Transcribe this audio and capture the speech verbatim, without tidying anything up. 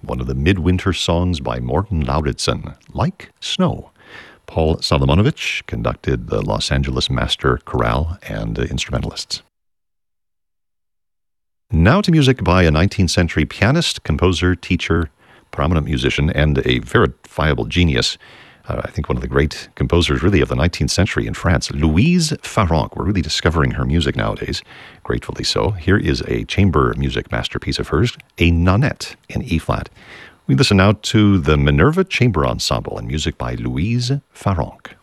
one of the midwinter songs by Morten Lauridsen, Like Snow. Paul Solomonovich conducted the Los Angeles Master Chorale and uh, instrumentalists. Now to music by a nineteenth century pianist, composer, teacher, prominent musician, and a verifiable genius. Uh, I think one of the great composers, really, of the nineteenth century in France, Louise Farrenc. We're really discovering her music nowadays, gratefully so. Here is a chamber music masterpiece of hers, a nonette in E-flat. We listen now to the Minerva Chamber Ensemble and music by Louise Farrenc.